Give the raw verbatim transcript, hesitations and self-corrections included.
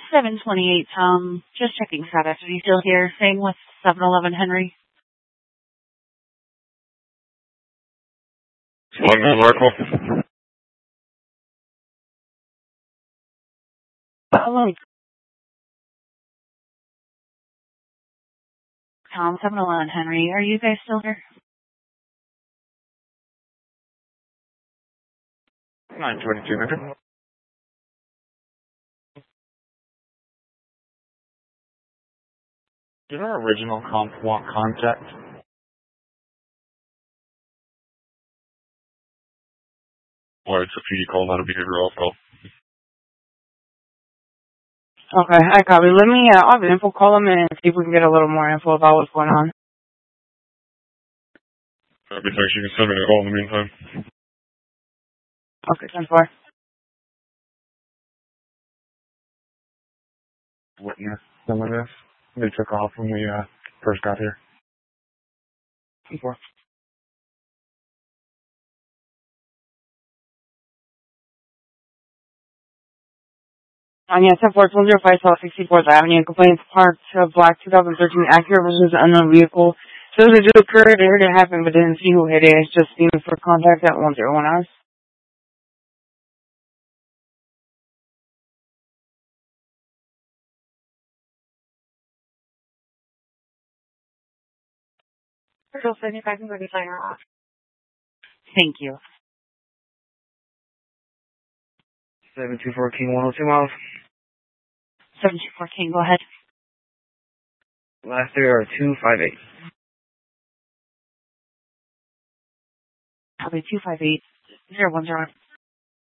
seven twenty-eight, Tom. Just checking status. Are you still here? Same with seven eleven Henry? One man, Marco. Hello. Tom, seven eleven Henry. Are you guys still here? nine twenty-two, Metro. Did our original comp want contact? Or it's a P D call, not a behavioral call. Okay, I copy. Let me, uh, I'll have info call them and see if we can get a little more info about what's going on. That'd be nice. You can send me a call in the meantime. Okay, ten four. Witness some of this. They took off when we uh, first got here. ten four. On yeah, ten four, one zero five South sixty-fourth Avenue, complaints parked a black two thousand thirteen Acura versus unknown vehicle. So it just occurred, it heard it happen, but didn't see who hit it. It's just seen for contact at one zero one hours. Thank you. seven two four King, one oh two miles. seven two four King, go ahead. Last three are two five eight. Copy two five eight zero one zero.